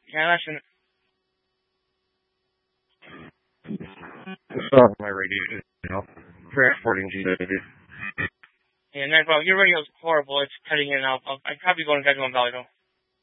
Yeah, listen. My radio, transporting GW. Yeah, Night Valley, your radio's horrible. It's cutting in and out. I'd probably go to Gagnon Valley, though.